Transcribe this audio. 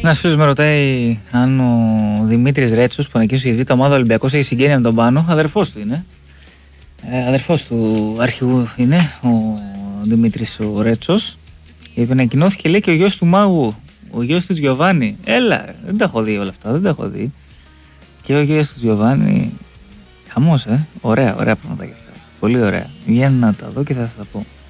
Ένας φίλος με ρωτάει αν ο Δημήτρης Ρέτσος που ανακοίνωσε η Β' ομάδα Ολυμπιακός έχει συγγένεια με τον Πάνο. Αδερφός του είναι. Αδερφός του αρχηγού είναι ο Δημήτρης ο Ρέτσος. Ανακοινώθηκε, λέει, και ο γιος του Μάγου, ο γιος του Γιωβάνι. Έλα, δεν τα έχω δει όλα αυτά, δεν τα έχω δει. Και ο γιος του Γιωβάνι. Χαμός, ωραία πράγματα και αυτά. Πολύ ωραία. Βγαίνω να τα δω και θα σας τα πω.